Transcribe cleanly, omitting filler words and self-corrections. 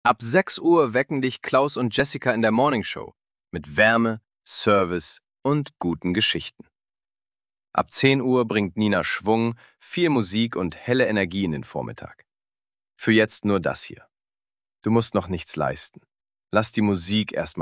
Ab 6 Uhr wecken dich Klaus und Jessica in der Morningshow mit Wärme, Service und guten Geschichten. Ab 10 Uhr bringt Nina Schwung, viel Musik und helle Energie in den Vormittag. Für jetzt nur das hier. Du musst noch nichts leisten. Lass die Musik erstmal